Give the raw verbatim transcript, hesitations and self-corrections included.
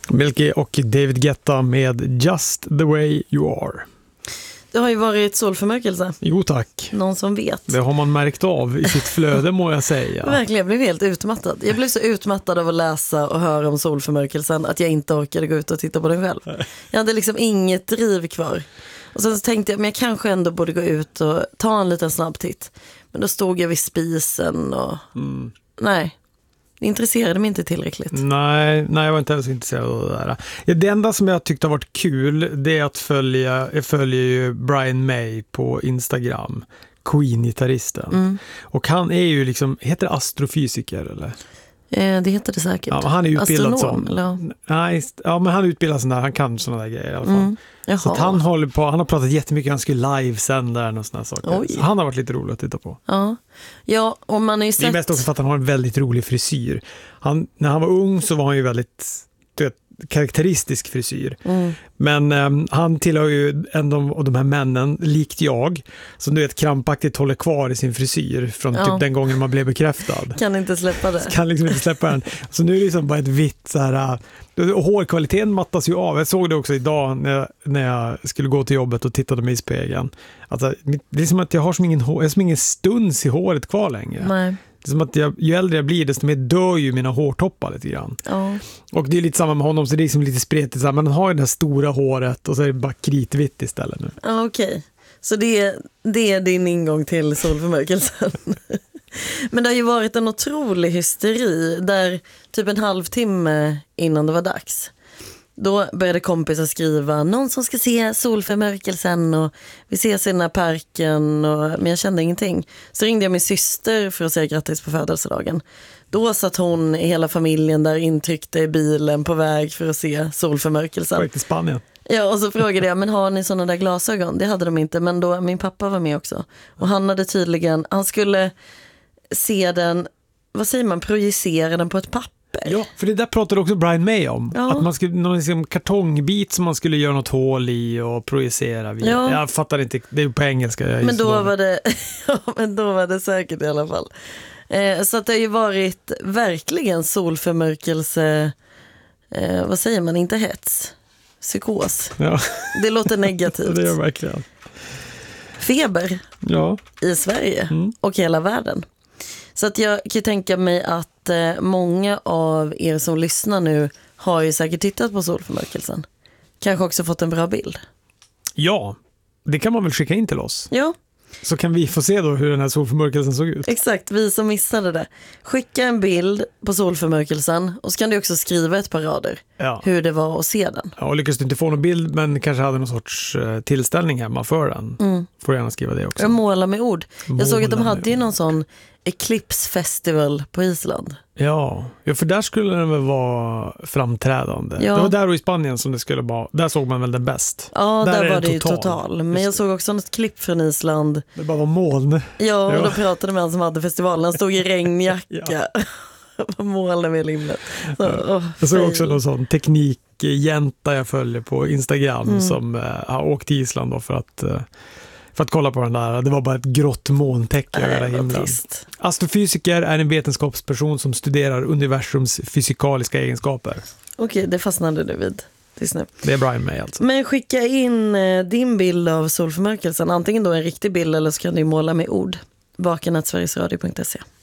Milky och David Guetta med Just the way you are. Det har ju varit solförmörkelse. Jo tack. Någon som vet. Det har man märkt av i sitt flöde må jag säga. Verkligen, jag blev helt utmattad. Jag blev så utmattad av att läsa och höra om solförmörkelsen att jag inte orkade gå ut och titta på den själv. Jag hade liksom inget driv kvar. Och sen så tänkte jag, men jag kanske ändå borde gå ut och ta en liten snabb titt. Men då stod jag vid spisen och Mm. nej, det intresserade mig inte tillräckligt. Nej, nej, jag var inte alls intresserad av det där. Ja, det enda som jag tyckte har varit kul, det är att följa, jag följer ju Brian May på Instagram, Queen-gitarristen. Mm. Och han är ju liksom, heter det astrofysiker eller? Eh, det heter det säkert. Ja, han är utbildad Astronom, som. eller? Nej, ja, men han är utbildad sån där, han kan såna där grejer i alla fall. Mm. Så att han håller på, han har pratat jättemycket, han skulle live-sända den och såna saker. Oj. Så han har varit lite rolig att titta på. Ja, ja och man har ju Det är sett... mest också för att han har en väldigt rolig frisyr. Han, när han var ung så var han ju väldigt du vet, karaktäristisk frisyr. Mm. Men um, han tillhör ju en av de här männen, likt jag, som du vet krampaktigt håller kvar i sin frisyr från Ja. typ den gången man blev bekräftad. Kan inte släppa det. Kan liksom inte släppa den. Så nu är det liksom bara ett vitt så här, och hårkvaliteten mattas ju av. Jag såg det också idag när jag, när jag skulle gå till jobbet och tittade mig i spegeln. Alltså, det är som att jag har som ingen, hår, jag har som ingen stuns i håret kvar längre. Nej. Det är som att jag, ju äldre jag blir desto mer dör ju mina hårtoppar lite grann. Ja. Och det är lite samma med honom, så det är liksom lite spretigt. Så här, men han har ju det här stora håret och så är det bara kritvitt istället nu. Ja, okej. Okay. Så det, det är din ingång till solförmörkelsen. Men det har ju varit en otrolig hysteri där typ en halvtimme innan det var dags. Då började kompisar skriva någon som ska se solförmörkelsen och vi ses i den här parken och, men jag kände ingenting. Så ringde jag min syster för att säga grattis på födelsedagen. Då satt hon i hela familjen där intryckte i bilen på väg för att se solförmörkelsen. Var i Spanien. Ja, och så frågade jag, men har ni sådana där glasögon? Det hade de inte, men då min pappa var med också. Och han hade tydligen, han skulle se den, vad säger man, projicera den på ett papper. Ja, för det där pratade också Brian May om. Ja. Att man skulle, någon liksom kartongbit som man skulle göra något hål i och projicera via. Ja. Jag fattar inte, det är på engelska. Jag är Men så då dålig. var det, ja, men då var det säkert i alla fall. Eh, så att det har ju varit verkligen solförmörkelse, eh, vad säger man, inte hets, psykos. Ja, Det låter negativt. det gör verkligen. Feber Ja. i Sverige Mm. och hela världen. Så att jag kan tänka mig att eh, många av er som lyssnar nu har ju säkert tittat på solförmörkelsen. Kanske också fått en bra bild. Ja, det kan man väl skicka in till oss. Ja, Så kan vi få se då hur den här solförmörkelsen såg ut. exakt. Vi som missade det. Skicka en bild på solförmörkelsen och så kan du också skriva ett par rader Ja. hur det var att se den. Ja, och lyckas du inte få någon bild men kanske hade någon sorts eh, tillställning hemma för den. Mm. Får gärna skriva det också. Jag målar med ord. Jag såg att de Måla hade med ju ord. någon sån Eclipse Festival på Island. Ja. ja, för där skulle den väl vara framträdande. Ja. Det var där och i Spanien som det skulle vara. Där såg man väl det bäst. Ja, Där där, är var det det ju total. total. Men Just jag det. såg också något klipp från Island. Det bara var moln. Ja, och Ja. då pratade med han som hade festivalen. Han stod i regnjacka. Ja. Vad målade med limlet. Så, åh, Jag såg fail. också någon sån teknikjänta jag följer på Instagram Mm. som eh, har åkt till Island då för att, eh, för att kolla på den där. Det var bara ett grått molntäcke över hela Nej, vad himlen. trist. Astrofysiker är en vetenskapsperson som studerar universums fysikaliska egenskaper. Okej, det fastnade du vid tills nu. Det är Brian May alltså. Men skicka in eh, din bild av solförmörkelsen. Antingen då en riktig bild eller så kan du måla med ord. vaken at sverigesradio punkt se.